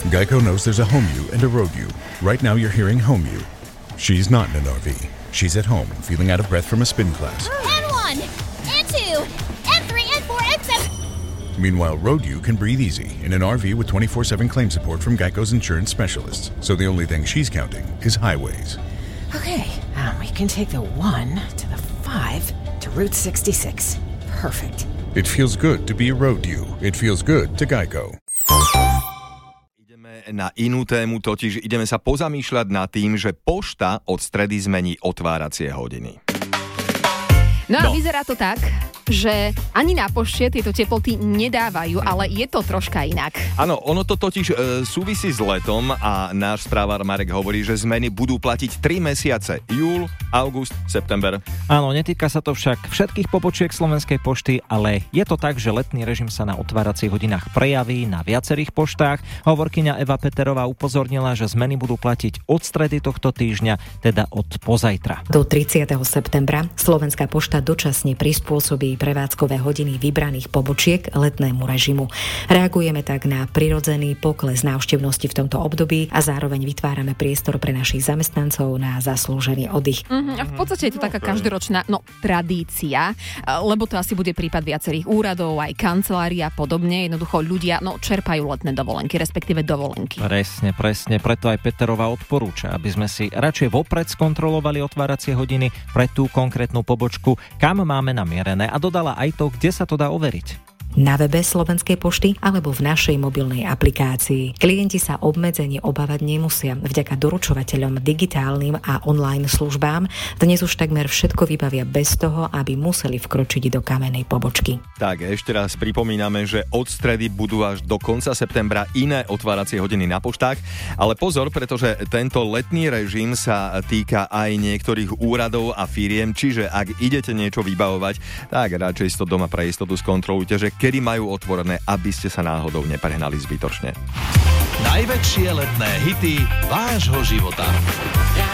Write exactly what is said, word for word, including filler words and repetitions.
Geico knows there's a home you and a road you. Right now you're hearing home you. She's not in an R V. She's at home, feeling out of breath from a spin class. And one, and two, and three, and four, and seven. Meanwhile, road you can breathe easy in an R V with twenty-four seven claim support from Geico's insurance specialists. So the only thing she's counting is highways. Okay, um, we can take the one to the five to Route sixty-six. Perfect. It feels good to be a road you. It feels good to Geico. Ideme na inú tému, totiž ideme sa pozamýšľať nad tým, že pošta od stredy zmení otváracie hodiny. No a No. vyzerá to tak, že ani na pošte tieto teploty nedávajú, ale je to troška inak. Áno, ono to totiž e, súvisí s letom a náš správar Marek hovorí, že zmeny budú platiť tri mesiace. Júl, august, september. Áno, netýka sa to však všetkých pobočiek Slovenskej pošty, ale je to tak, že letný režim sa na otváracích hodinách prejaví na viacerých poštách. Hovorkyňa Eva Peterová upozornila, že zmeny budú platiť od stredy tohto týždňa, teda od pozajtra. Do tridsiateho septembra Slovenská pošta dočasne prispôsobí prevádzkové hodiny vybraných pobočiek letnému režimu. Reagujeme tak na prirodzený pokles návštevnosti v tomto období a zároveň vytvárame priestor pre našich zamestnancov na zaslúžený oddych. Mm-hmm, a v podstate je to taká každoročná no, tradícia, lebo to asi bude prípad viacerých úradov, aj kancelárií a podobne. Jednoducho ľudia no, čerpajú letné dovolenky, respektíve dovolenky. Presne, presne. Preto aj Peterová odporúča, aby sme si radšej vopred skontrolovali otváracie hodiny pre tú konkrétnu pobočku, kam máme namierené, a dodala aj to, kde sa to dá overiť. Na webe Slovenskej pošty alebo v našej mobilnej aplikácii. Klienti sa obmedzenie obávať nemusia. Vďaka doručovateľom, digitálnym a online službám dnes už takmer všetko vybavia bez toho, aby museli vkročiť do kamennej pobočky. Tak, ešte raz pripomíname, že od stredy budú až do konca septembra iné otváracie hodiny na poštách, ale pozor, pretože tento letný režim sa týka aj niektorých úradov a firiem, čiže ak idete niečo vybavovať, tak radšej si to doma pre istotu skontrolujte, že kedy majú otvorené, aby ste sa náhodou neprehnali zbytočne. Najväčšie letné hity vášho života.